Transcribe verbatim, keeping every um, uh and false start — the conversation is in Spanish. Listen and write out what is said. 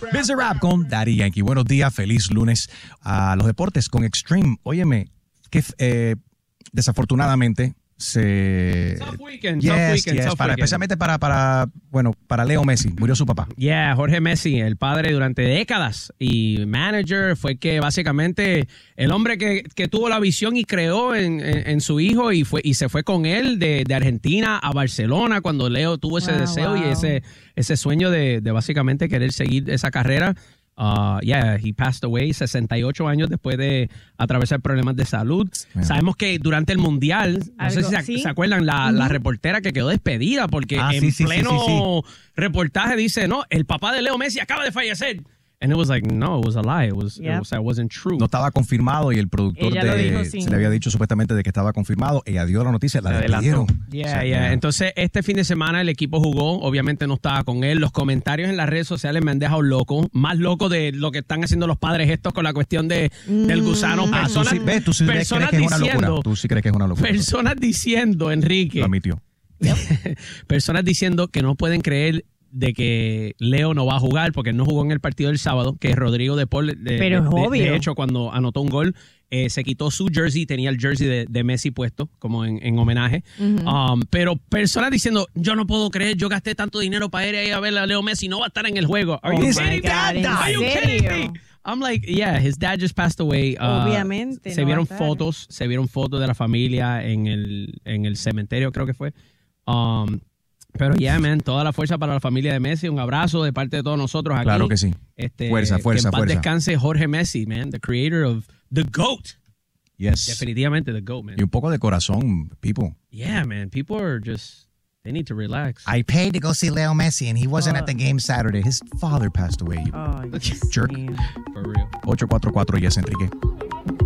Busy Rap con Daddy Yankee. Buenos días, feliz lunes. A los deportes con Extreme. Óyeme, que eh, desafortunadamente se... Tough weekend, yes, tough weekend, yes, tough para, weekend. especialmente para, para, bueno, para Leo Messi. Murió su papá. Yeah, Jorge Messi, el padre durante décadas y manager, fue que básicamente el hombre que, que tuvo la visión y creó en, en, en su hijo y fue y se fue con él de, de Argentina a Barcelona cuando Leo tuvo ese Wow, deseo wow. y ese, ese sueño de, de básicamente querer seguir esa carrera. Uh, yeah, he passed away sesenta y ocho años después de atravesar problemas de salud. Yeah. Sabemos que durante el Mundial, no sé Algo, si se, ¿sí? se acuerdan, la, la reportera que quedó despedida porque Ah, en sí, sí, sí, pleno sí, sí. reportaje dice, no, el papá de Leo Messi acaba de fallecer. And it was like, no, it was a lie. It was, Yep. it was, it wasn't true. No estaba confirmado y el productor Ella lo de, dijo sin- se le había dicho supuestamente de que estaba confirmado. Ella dio la noticia, la Se adelantó. despidieron. Yeah, O sea, yeah. yeah. Entonces, este fin de semana el equipo jugó. Obviamente no estaba con él. Los comentarios en las redes sociales me han dejado loco. Más loco de lo que están haciendo los padres estos con la cuestión de, del gusano. Ah, tú Personas, sí, ves, tú sí crees personas que es una diciendo, locura. Tú sí crees que es una locura. personas diciendo, Enrique, Lo admitió. personas diciendo que no pueden creer de que Leo no va a jugar porque no jugó en el partido del sábado, que Rodrigo de Paul, de, Pero es de- de- obvio. de hecho, cuando anotó un gol, eh, se quitó su jersey, tenía el jersey de, de Messi puesto, como en, en homenaje. Um, pero personas diciendo, yo no puedo creer, yo gasté tanto dinero para ir ahí a ver a Leo Messi, no va a estar en el juego. Are Oh you my kidding me? God, ¿en Are you serio? kidding me? I'm like, yeah, his dad just passed away. Uh, Obviamente, Se no va a vieron estar. fotos, se vieron fotos de la familia en el, en el cementerio, creo que fue. Um, pero yeah, man, toda la fuerza para la familia de Messi. Un abrazo de parte de todos nosotros aquí. Claro que sí. Este, Fuerza, fuerza, que en paz fuerza. descanse Jorge Messi, man, the creator of the GOAT. Yes. Definitivamente the GOAT, man. Y un poco de corazón, people. Yeah, man, people are just, they need to relax. I paid to go see Leo Messi and he wasn't at the game Saturday. His father passed away. Ay, Dios Jerk. mío. For real. ocho cuatro cuatro, yes, Enrique.